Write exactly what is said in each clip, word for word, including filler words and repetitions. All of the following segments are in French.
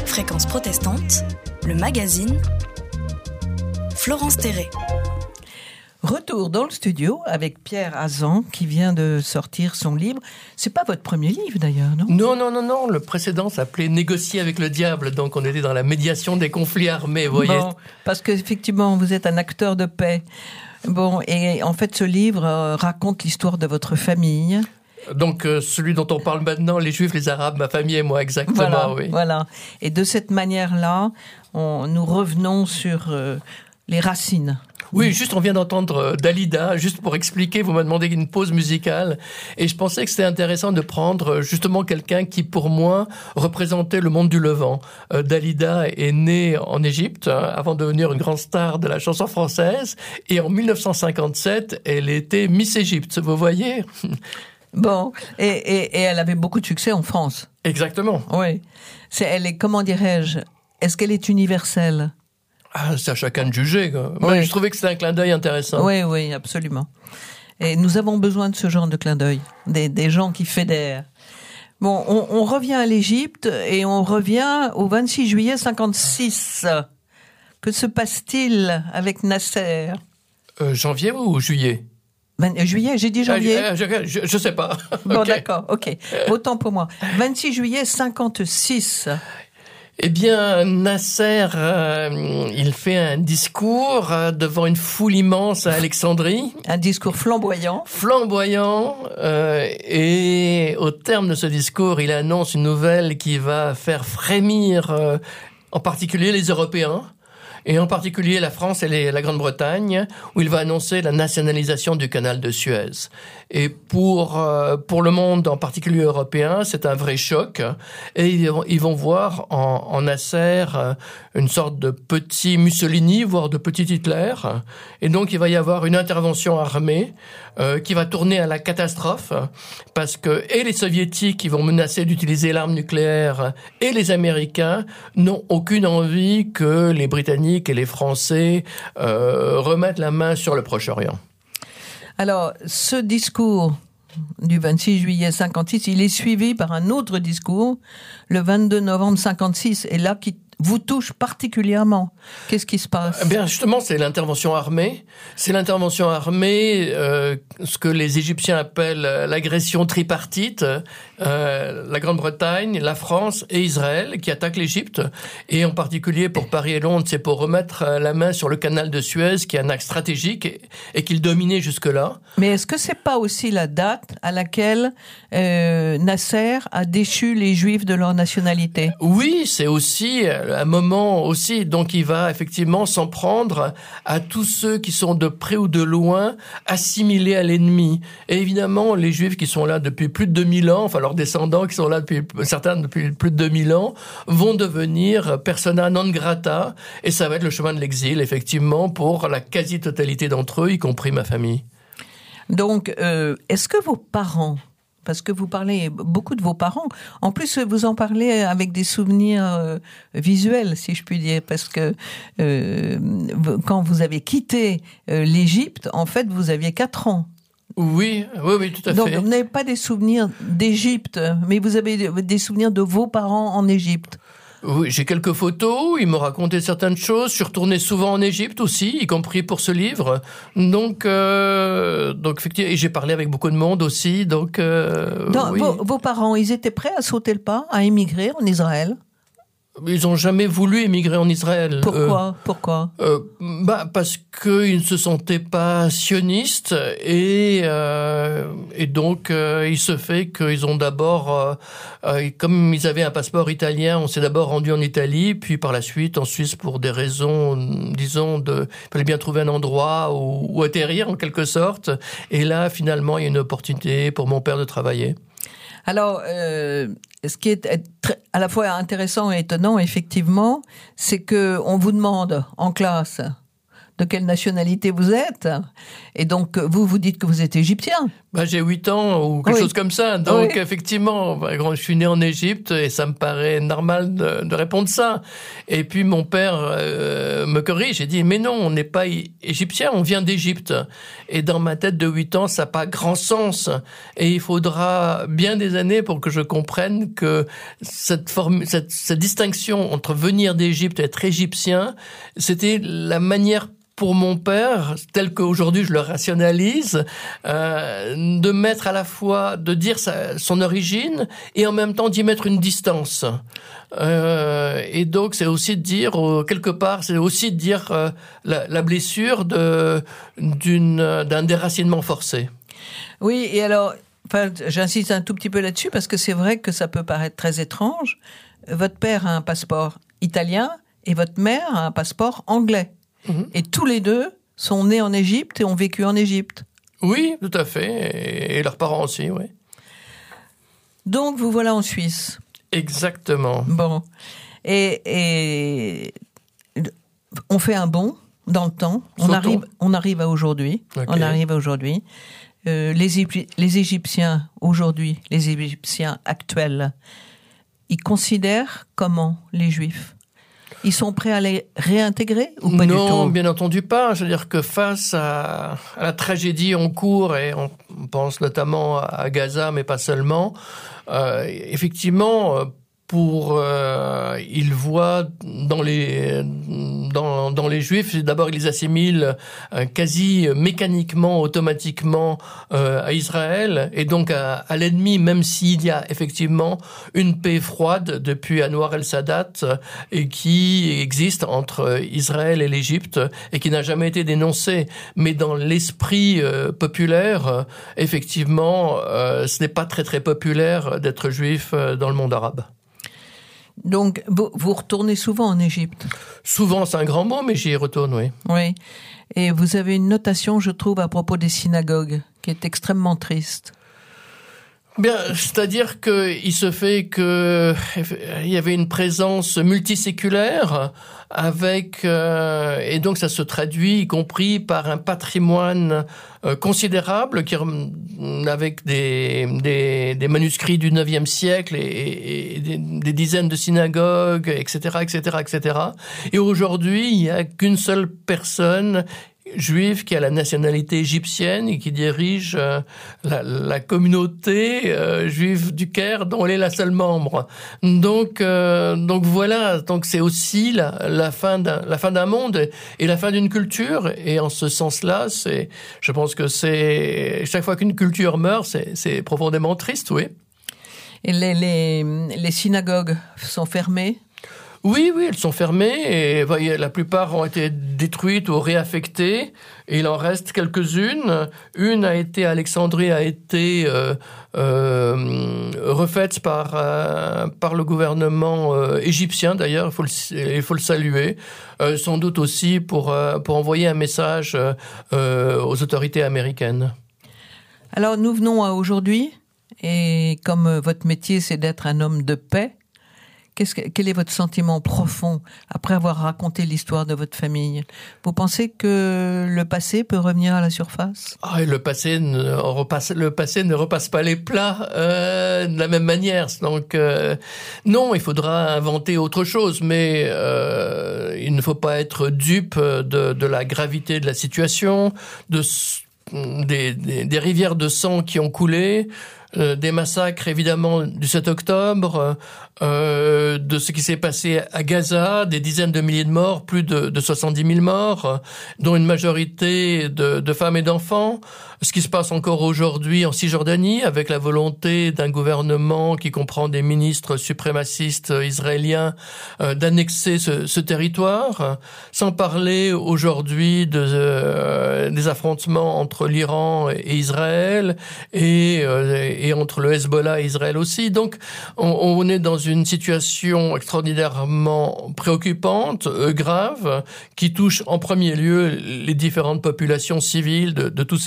Fréquence protestante, le magazine, Florence Terré. Retour dans le studio avec Pierre Hazan qui vient de sortir son livre. C'est pas votre premier livre d'ailleurs, non ? Non, non, non, non. Le précédent s'appelait Négocier avec le diable. Donc on était dans la médiation des conflits armés, vous voyez. Bon, parce qu'effectivement, vous êtes un acteur de paix. Bon, et en fait, ce livre euh, raconte l'histoire de votre famille. Donc euh, celui dont on parle maintenant, les Juifs, les Arabes, ma famille et moi, exactement, voilà, oui. Voilà. Et de cette manière-là, on, nous revenons sur euh, les racines. Oui, juste on vient d'entendre Dalida, juste pour expliquer, vous m'avez demandé une pause musicale, et je pensais que c'était intéressant de prendre justement quelqu'un qui, pour moi, représentait le monde du Levant. Euh, Dalida est née en Égypte, hein, avant de devenir une grande star de la chanson française, et en dix-neuf cent cinquante-sept, elle était Miss Égypte, vous voyez. Bon, et, et, et elle avait beaucoup de succès en France. Exactement. Oui. C'est, elle est, comment dirais-je, est-ce qu'elle est universelle ? Ah, c'est à chacun de juger, quoi. Oui. Moi, je trouvais que c'était un clin d'œil intéressant. Oui, oui, absolument. Et nous avons besoin de ce genre de clin d'œil, des, des gens qui fédèrent. Bon, on, on revient à l'Égypte et on revient au vingt-six juillet cinquante-six. Que se passe-t-il avec Nasser ? Euh, janvier ou juillet ? Ben, juillet, j'ai dit janvier. Ah, je, je, je sais pas. Bon, Okay. d'accord, ok. Autant pour moi. vingt-six juillet cinquante-six. Eh bien, Nasser, euh, il fait un discours euh, devant une foule immense à Alexandrie. Un discours flamboyant. Flamboyant. Euh, et au terme de ce discours, il annonce une nouvelle qui va faire frémir euh, en particulier les Européens. Et en particulier la France et les, la Grande-Bretagne, où il va annoncer la nationalisation du canal de Suez. Et pour euh, pour le monde, en particulier européen, c'est un vrai choc. Et ils vont, ils vont voir en, en Nasser euh, une sorte de petit Mussolini, voire de petit Hitler. Et donc il va y avoir une intervention armée euh, qui va tourner à la catastrophe, parce que et les Soviétiques qui vont menacer d'utiliser l'arme nucléaire et les Américains n'ont aucune envie que les Britanniques et les Français euh, remettent la main sur le Proche-Orient. Alors, ce discours du vingt-six juillet cinquante-six, il est suivi par un autre discours, le vingt-deux novembre cinquante-six, et là, qui vous touche particulièrement. Qu'est-ce qui se passe ? Eh bien, justement, c'est l'intervention armée. C'est l'intervention armée, euh, ce que les Égyptiens appellent l'agression tripartite. Euh, la Grande-Bretagne, la France et Israël qui attaquent l'Égypte. Et en particulier pour Paris et Londres, c'est pour remettre la main sur le canal de Suez, qui est un axe stratégique et, et qu'ils dominaient jusque-là. Mais est-ce que c'est pas aussi la date à laquelle euh, Nasser a déchu les Juifs de leur nationalité ? Oui, c'est aussi un moment aussi, donc il va effectivement s'en prendre à tous ceux qui sont de près ou de loin assimilés à l'ennemi. Et évidemment, les Juifs qui sont là depuis plus de deux mille ans, enfin leurs descendants qui sont là depuis, certains depuis plus de deux mille ans, vont devenir persona non grata, et ça va être le chemin de l'exil, effectivement, pour la quasi-totalité d'entre eux, y compris ma famille. Donc, euh, est-ce que vos parents, parce que vous parlez beaucoup de vos parents, en plus vous en parlez avec des souvenirs euh, visuels, si je puis dire, parce que euh, quand vous avez quitté euh, l'Égypte, en fait, vous aviez quatre ans. Oui, oui, oui, tout à Donc, fait. Donc, vous n'avez pas des souvenirs d'Égypte, mais vous avez des souvenirs de vos parents en Égypte. Oui, j'ai quelques photos, il me racontait certaines choses, je suis retourné souvent en Égypte aussi, y compris pour ce livre. Donc, euh, donc effectivement, et j'ai parlé avec beaucoup de monde aussi, donc euh, Donc, oui. vos, vos parents, ils étaient prêts à sauter le pas, à émigrer en Israël ? Ils ont jamais voulu émigrer en Israël. Pourquoi euh, Pourquoi euh, bah parce qu'ils ne se sentaient pas sionistes et euh, et donc euh, il se fait qu'ils ont d'abord, euh, euh, comme ils avaient un passeport italien, on s'est d'abord rendu en Italie, puis par la suite en Suisse pour des raisons, disons, de il fallait bien trouver un endroit où, où atterrir en quelque sorte. Et là, finalement, il y a une opportunité pour mon père de travailler. Alors, euh, ce qui est très, à la fois intéressant et étonnant, effectivement, c'est que on vous demande en classe de quelle nationalité vous êtes. Et donc, vous, vous dites que vous êtes égyptien. Bah, j'ai huit ans ou quelque oui. chose comme ça. Donc, oui. effectivement, bah, je suis né en Égypte et ça me paraît normal de, de répondre ça. Et puis, mon père euh, me corrige. J'ai dit, mais non, on n'est pas égyptien, on vient d'Égypte. Et dans ma tête de huit ans, ça n'a pas grand sens. Et il faudra bien des années pour que je comprenne que cette, forme, cette, cette distinction entre venir d'Égypte et être égyptien, c'était la manière pour mon père, tel qu'aujourd'hui je le rationalise, euh, de mettre à la fois, de dire sa, son origine et en même temps d'y mettre une distance. Euh, et donc c'est aussi de dire, euh, quelque part, c'est aussi de dire euh, la, la blessure de, d'une, d'un déracinement forcé. Oui, et alors, enfin, j'insiste un tout petit peu là-dessus parce que c'est vrai que ça peut paraître très étrange. Votre père a un passeport italien et votre mère a un passeport anglais. Mmh. Et tous les deux sont nés en Égypte et ont vécu en Égypte. Oui, tout à fait. Et leurs parents aussi, oui. Donc, vous voilà en Suisse. Exactement. Bon. Et, et on fait un bond dans le temps. On arrive, on arrive à aujourd'hui. Okay. On arrive à aujourd'hui. Euh, les, les Égyptiens, aujourd'hui, les Égyptiens actuels, ils considèrent comment les Juifs ? Ils sont prêts à les réintégrer ou pas du tout ? Non, bien entendu pas. Je veux dire que face à, à la tragédie en cours, et on pense notamment à Gaza, mais pas seulement, euh, effectivement, pour euh, ils voient dans les dans dans les Juifs, d'abord ils les assimilent euh, quasi mécaniquement, automatiquement euh, à Israël et donc à, à l'ennemi, même s'il y a effectivement une paix froide depuis Anwar el-Sadat euh, et qui existe entre Israël et l'Égypte et qui n'a jamais été dénoncée. Mais dans l'esprit euh, populaire, euh, effectivement, euh, ce n'est pas très très populaire d'être juif euh, dans le monde arabe. Donc, vous, vous retournez souvent en Égypte ? Souvent, c'est un grand mot, mais j'y retourne, oui. Oui. Et vous avez une notation, je trouve, à propos des synagogues, qui est extrêmement triste. Bien, c'est-à-dire que il se fait que il y avait une présence multiséculaire avec euh, et donc ça se traduit y compris par un patrimoine euh, considérable qui avec des des des manuscrits du neuvième siècle et, et, et des, des dizaines de synagogues, et cetera, et cetera, et cetera. Et aujourd'hui, il y a qu'une seule personne juif qui a la nationalité égyptienne et qui dirige euh, la, la communauté euh, juive du Caire dont elle est la seule membre. Donc, euh, donc voilà. Donc c'est aussi la, la fin d'un, la fin d'un monde et la fin d'une culture. Et en ce sens-là, c'est, je pense que c'est chaque fois qu'une culture meurt, c'est, c'est profondément triste, oui. Et les, les, les synagogues sont fermées ? Oui, oui, elles sont fermées et voyez, la plupart ont été détruites ou réaffectées. Et il en reste quelques-unes. Une a été, Alexandrie a été euh, euh, refaite par euh, par le gouvernement euh, égyptien. D'ailleurs, il faut le il faut le saluer. Euh, sans doute aussi pour euh, pour envoyer un message euh, aux autorités américaines. Alors nous venons à aujourd'hui et comme votre métier c'est d'être un homme de paix. Qu'est-ce que, quel est votre sentiment profond après avoir raconté l'histoire de votre famille ? Vous pensez que le passé peut revenir à la surface ? Ah, le passé ne repasse, le passé ne repasse pas les plats euh, de la même manière. Donc euh, non, il faudra inventer autre chose, mais euh, il ne faut pas être dupe de, de la gravité de la situation, de des, des, des rivières de sang qui ont coulé. Euh, des massacres évidemment du sept octobre, euh, de ce qui s'est passé à Gaza, des dizaines de milliers de morts, plus de, de soixante-dix mille morts, dont une majorité de, de femmes et d'enfants. Ce qui se passe encore aujourd'hui en Cisjordanie, avec la volonté d'un gouvernement qui comprend des ministres suprémacistes israéliens euh, d'annexer ce, ce territoire, sans parler aujourd'hui de, euh, des affrontements entre l'Iran et Israël et, euh, et entre le Hezbollah et Israël aussi. Donc, on, on est dans une situation extraordinairement préoccupante, euh, grave, qui touche en premier lieu les différentes populations civiles de, de tous ces pays.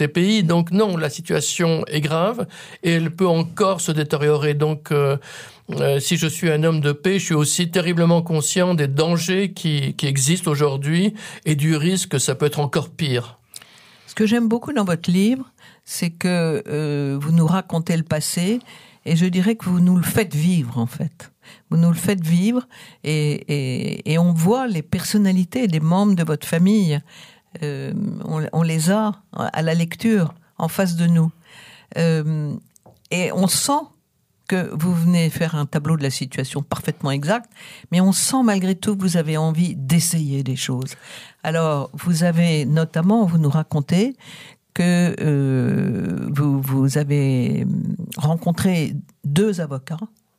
pays. Donc non, la situation est grave et elle peut encore se détériorer. Donc euh, euh, si je suis un homme de paix, je suis aussi terriblement conscient des dangers qui, qui existent aujourd'hui et du risque que ça peut être encore pire. Ce que j'aime beaucoup dans votre livre, c'est que euh, vous nous racontez le passé et je dirais que vous nous le faites vivre en fait. Vous nous le faites vivre et, et, et on voit les personnalités des membres de votre famille. Euh, on, on les a à la lecture en face de nous. Euh, et on sent que vous venez faire un tableau de la situation parfaitement exact, mais on sent malgré tout que vous avez envie d'essayer des choses. Alors, vous avez notamment, vous nous racontez que euh, vous, vous avez rencontré deux avocats,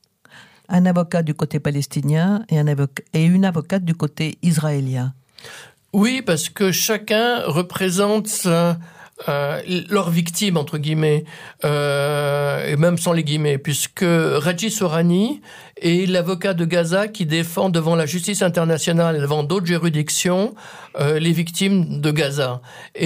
un avocat du côté palestinien et, un avocat, et une avocate du côté israélien. Oui, parce que chacun représente euh, euh, leur victime, entre guillemets, euh, et même sans les guillemets, puisque Raji Sourani est l'avocat de Gaza qui défend devant la justice internationale et devant d'autres juridictions euh, les victimes de Gaza.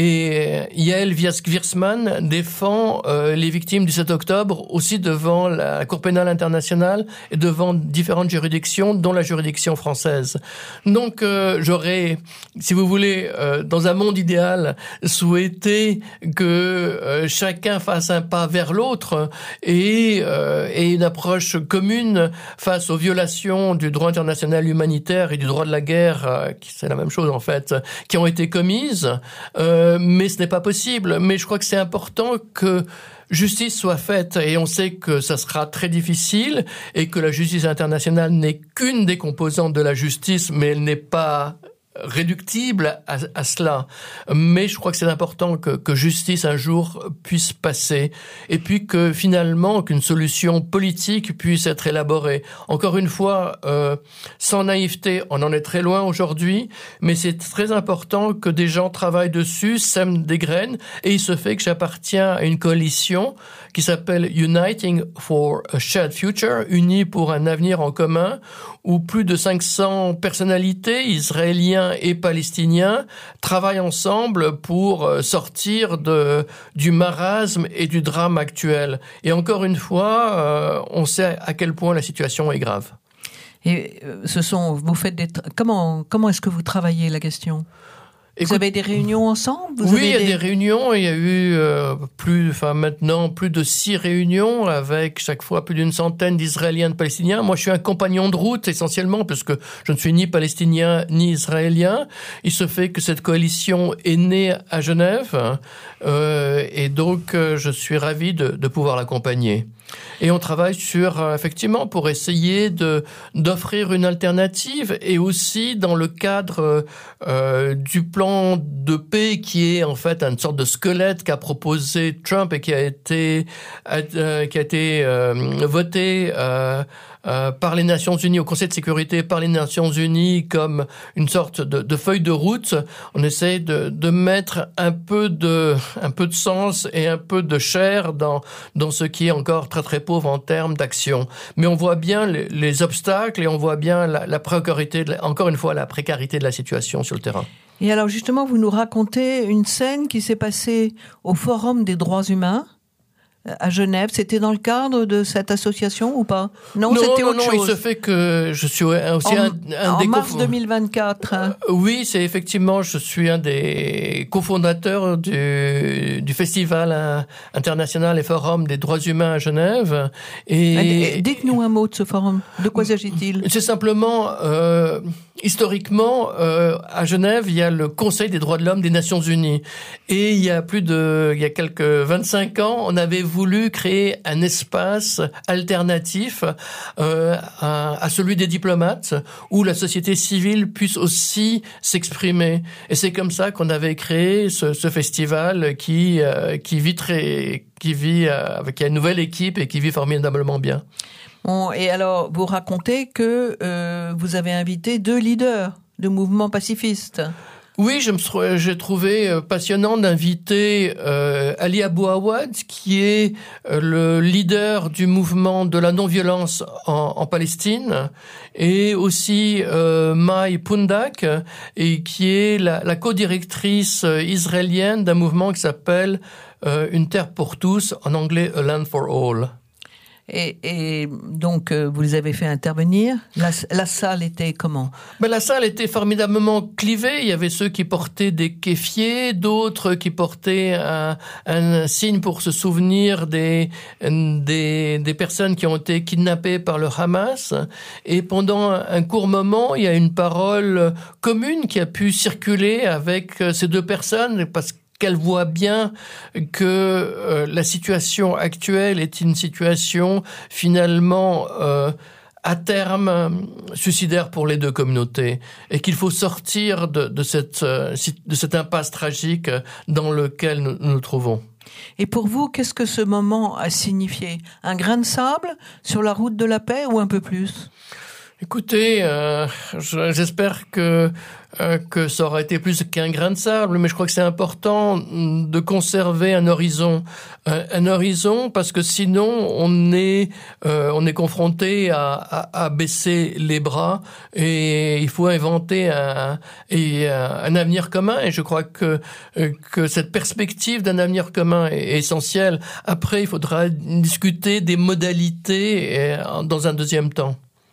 Et Yael Wirsman défend euh, les victimes du sept octobre aussi devant la Cour pénale internationale et devant différentes juridictions, dont la juridiction française. Donc euh, j'aurais, si vous voulez, euh, dans un monde idéal, souhaité que euh, chacun fasse un pas vers l'autre et, euh, et une approche commune face aux violations du droit international humanitaire et du droit de la guerre, euh, qui c'est la même chose en fait, qui ont été commises, euh, mais ce n'est pas possible. Mais je crois que c'est important que justice soit faite, et on sait que ça sera très difficile, et que la justice internationale n'est qu'une des composantes de la justice, mais elle n'est pas réductible à, à cela. Mais je crois que c'est important que, que justice un jour puisse passer, et puis que finalement qu'une solution politique puisse être élaborée. Encore une fois, euh, sans naïveté, on en est très loin aujourd'hui, mais c'est très important que des gens travaillent dessus, sèment des graines, et il se fait que j'appartiens à une coalition qui s'appelle Uniting for a Shared Future, unis pour un avenir en commun, où plus de cinq cents personnalités, israéliens et palestiniens, travaillent ensemble pour sortir de, du marasme et du drame actuel. Et encore une fois, euh, on sait à quel point la situation est grave. Et ce sont, vous faites des, comment, comment est-ce que vous travaillez la question ? Vous Écoute, avez des réunions ensemble? Vous Oui, avez il y a des... des réunions. Il y a eu euh, plus, enfin maintenant plus de six réunions avec chaque fois plus d'une centaine d'Israéliens et de Palestiniens. Moi, je suis un compagnon de route essentiellement parce que je ne suis ni palestinien ni israélien. Il se fait que cette coalition est née à Genève euh, et donc euh, je suis ravi de, de pouvoir l'accompagner. Et on travaille sur, euh, effectivement, pour essayer de d'offrir une alternative, et aussi dans le cadre euh, du plan de paix qui est en fait une sorte de squelette qu'a proposé Trump et qui a été euh, qui a été euh, voté euh, euh, par les Nations Unies, au Conseil de sécurité par les Nations Unies, comme une sorte de, de feuille de route. On essaie de, de mettre un peu de un peu de sens et un peu de chair dans dans ce qui est encore très très pauvre en termes d'action. Mais on voit bien les, les obstacles, et on voit bien la, la précarité, de la, encore une fois, la précarité de la situation sur le terrain. Et alors justement, vous nous racontez une scène qui s'est passée au Forum des droits humains à Genève. C'était dans le cadre de cette association ou pas? Non, non, c'était non, autre non, chose. Il se fait que je suis aussi en, un, un en des... En mars cof... deux mille vingt-quatre. Hein. Euh, oui, c'est effectivement, je suis un des cofondateurs du, du Festival international et Forum des droits humains à Genève. Et... Dites-nous un mot de ce forum. De quoi s'agit-il? C'est simplement... Euh, Historiquement, euh, à Genève, il y a le Conseil des droits de l'homme des Nations Unies. Et il y a plus de, il y a quelques vingt-cinq ans, on avait voulu créer un espace alternatif euh, à, à celui des diplomates, où la société civile puisse aussi s'exprimer. Et c'est comme ça qu'on avait créé ce, ce festival qui, euh, qui vit très, qui vit euh, avec une nouvelle équipe et qui vit formidablement bien. Bon, et alors, vous racontez que euh, vous avez invité deux leaders de mouvements pacifistes. Oui, je me, j'ai trouvé passionnant d'inviter euh, Ali Abou Awad, qui est euh, le leader du mouvement de la non-violence en, en Palestine, et aussi euh, Mai Pundak, et qui est la, la co-directrice israélienne d'un mouvement qui s'appelle euh, Une terre pour tous, en anglais A Land for All. Et, et donc, euh, vous les avez fait intervenir. La, la salle était comment? Ben, la salle était formidablement clivée. Il y avait ceux qui portaient des kéfiers, d'autres qui portaient un, un signe pour se souvenir des, des, des personnes qui ont été kidnappées par le Hamas. Et pendant un court moment, il y a une parole commune qui a pu circuler avec ces deux personnes, parce que qu'elle voit bien que euh, la situation actuelle est une situation finalement euh, à terme euh, suicidaire pour les deux communautés, et qu'il faut sortir de, de, cette, euh, de cette impasse tragique dans laquelle nous nous trouvons. Et pour vous, qu'est-ce que ce moment a signifié? Un grain de sable sur la route de la paix ou un peu plus? Écoutez, euh, j'espère que euh, que ça aurait été plus qu'un grain de sable, mais je crois que c'est important de conserver un horizon, un, un horizon, parce que sinon on est euh, on est confronté à, à, à baisser les bras, et il faut inventer un, et un avenir commun. Et je crois que que cette perspective d'un avenir commun est essentielle. Après, il faudra discuter des modalités dans un deuxième temps.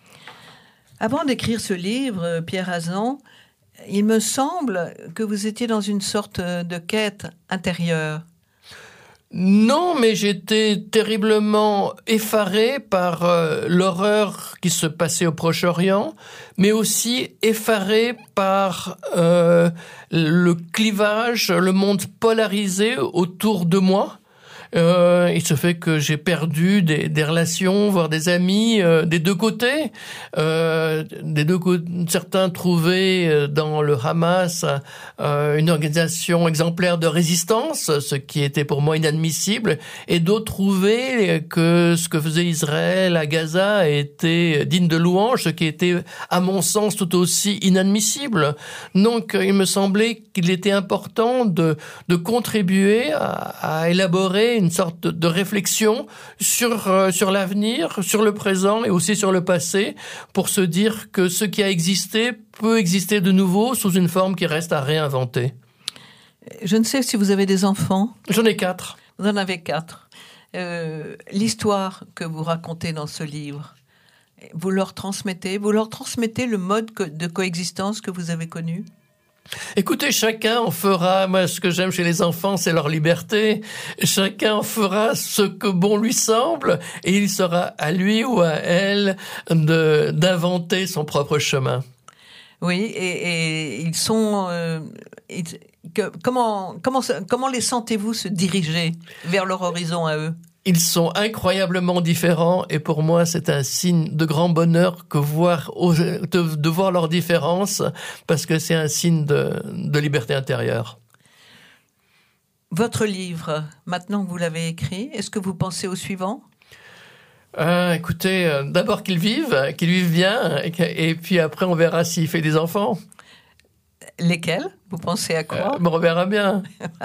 Avant d'écrire ce livre, Pierre Hazan, il me semble que vous étiez dans une sorte de quête intérieure. Non, mais j'étais terriblement effaré par euh, l'horreur qui se passait au Proche-Orient, mais aussi effaré par euh, le clivage, le monde polarisé autour de moi. Euh, il se fait que j'ai perdu des, des relations, voire des amis, euh, des deux côtés. Euh, des deux côtés, certains trouvaient dans le Hamas euh, une organisation exemplaire de résistance, ce qui était pour moi inadmissible, et d'autres trouvaient que ce que faisait Israël à Gaza était digne de louange, ce qui était, à mon sens, tout aussi inadmissible. Donc, il me semblait qu'il était important de, de contribuer à, à élaborer une sorte de réflexion sur euh, sur l'avenir, sur le présent et aussi sur le passé, pour se dire que ce qui a existé peut exister de nouveau sous une forme qui reste à réinventer. Je ne sais si vous avez des enfants. J'en ai quatre. Vous en avez quatre. Euh, l'histoire que vous racontez dans ce livre, vous leur transmettez, vous leur transmettez le mode de coexistence que vous avez connu? Écoutez, chacun en fera, moi ce que j'aime chez les enfants, c'est leur liberté. Chacun en fera ce que bon lui semble, et il sera à lui ou à elle de, d'inventer son propre chemin. Oui, et, et ils sont... Euh, ils, que, comment, comment, comment les sentez-vous se diriger vers leur horizon à eux? Ils sont incroyablement différents, et pour moi, c'est un signe de grand bonheur que voir, de, de voir leurs différences, parce que c'est un signe de, de liberté intérieure. Votre livre, maintenant que vous l'avez écrit, est-ce que vous pensez au suivant? Euh, écoutez, euh, d'abord qu'ils vivent, qu'ils vivent bien, et, et puis après, on verra s'il fait des enfants. Lesquels? Vous pensez à quoi? euh, On verra bien.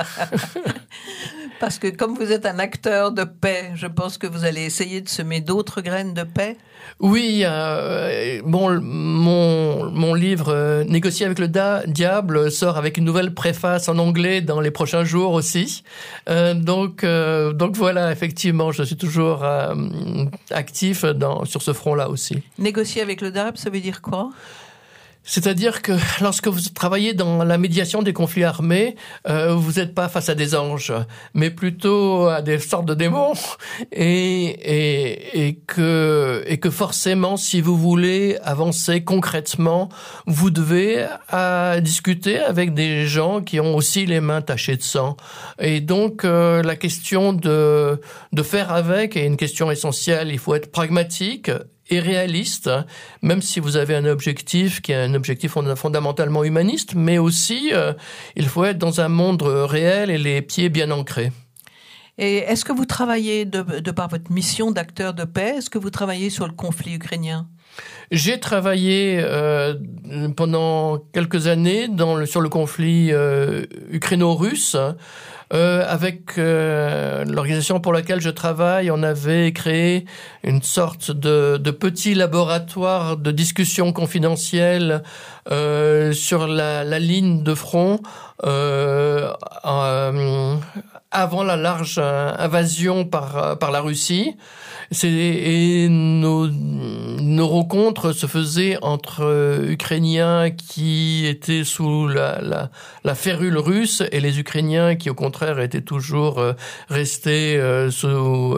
Parce que comme vous êtes un acteur de paix, je pense que vous allez essayer de semer d'autres graines de paix. Oui, euh, bon, mon, mon livre euh, « Négocier avec le da- diable » sort avec une nouvelle préface en anglais dans les prochains jours aussi. Euh, donc, euh, donc voilà, effectivement, je suis toujours euh, actif dans, sur ce front-là aussi. Négocier avec le diable, ça veut dire quoi ? C'est-à-dire que lorsque vous travaillez dans la médiation des conflits armés, euh, vous n'êtes pas face à des anges, mais plutôt à des sortes de démons, et, et, et que, et que forcément, si vous voulez avancer concrètement, vous devez à discuter avec des gens qui ont aussi les mains tachées de sang. Et donc, euh, la question de, de faire avec est une question essentielle. Il faut être pragmatique et réaliste, même si vous avez un objectif qui est un objectif fondamentalement humaniste, mais aussi euh, il faut être dans un monde réel et les pieds bien ancrés. Et est-ce que vous travaillez, de, de par votre mission d'acteur de paix, est-ce que vous travaillez sur le conflit ukrainien ? J'ai travaillé euh, pendant quelques années dans le, sur le conflit euh, ukraino-russe. Euh, avec euh, l'organisation pour laquelle je travaille, on avait créé une sorte de, de petit laboratoire de discussion confidentielle euh, sur la, la ligne de front euh, euh, avant la large invasion par par la Russie. C'est, et nos, nos rencontres se faisaient entre Ukrainiens qui étaient sous la, la, la férule russe et les Ukrainiens qui, au contraire, étaient toujours restés sous,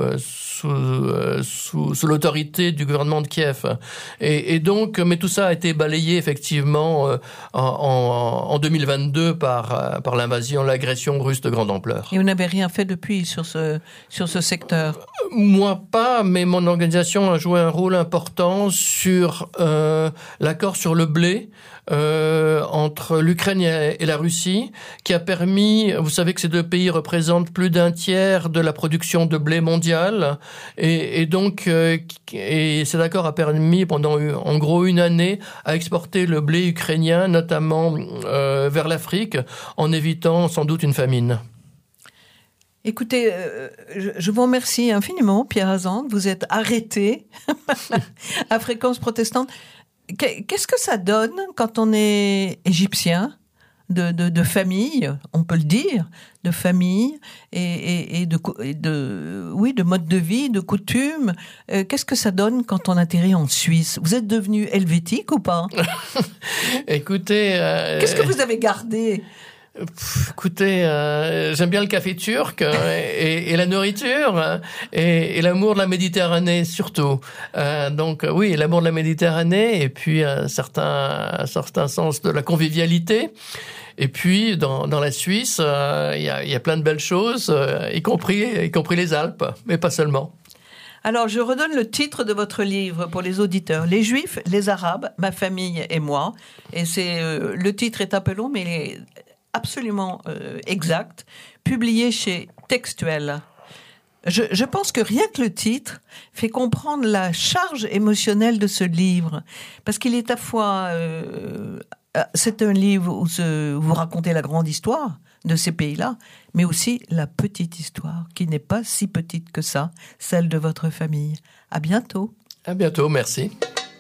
sous, sous, sous l'autorité du gouvernement de Kiev. Et, et donc, mais tout ça a été balayé effectivement en, en, en deux mille vingt-deux par, par l'invasion, l'agression russe de grande ampleur. Et vous n'avez rien fait depuis sur ce, sur ce secteur? Moi, pas, mais mon organisation a joué un rôle important sur euh, l'accord sur le blé euh, entre l'Ukraine et la Russie, qui a permis, vous savez que ces deux pays représentent plus d'un tiers de la production de blé mondiale, et, et donc euh, et cet accord a permis pendant en gros une année à exporter le blé ukrainien, notamment euh, vers l'Afrique, en évitant sans doute une famine. Écoutez, euh, je, je vous remercie infiniment, Pierre Azande. Vous êtes arrêté à Fréquence Protestante. Qu'est-ce que ça donne quand on est égyptien, de, de, de famille, on peut le dire, de famille et, et, et, de, et de, oui, de mode de vie, de coutumes. Euh, qu'est-ce que ça donne quand on atterrit en Suisse? Vous êtes devenu helvétique ou pas? Écoutez... Euh... Qu'est-ce que vous avez gardé? Pff, écoutez, euh, j'aime bien le café turc euh, et, et la nourriture hein, et, et l'amour de la Méditerranée surtout. Euh, donc oui, l'amour de la Méditerranée et puis un certain, un certain sens de la convivialité. Et puis dans, dans la Suisse, il euh, y, a, y a plein de belles choses, euh, y compris, y compris les Alpes, mais pas seulement. Alors, je redonne le titre de votre livre pour les auditeurs. Les Juifs, les Arabes, ma famille et moi. Et c'est euh, le titre est un peu long, mais il est absolument euh, exact, publié chez Textuel. Je, je pense que rien que le titre fait comprendre la charge émotionnelle de ce livre, parce qu'il est à fois... Euh, c'est un livre où se, vous racontez la grande histoire de ces pays-là, mais aussi la petite histoire, qui n'est pas si petite que ça, celle de votre famille. À bientôt. À bientôt, merci.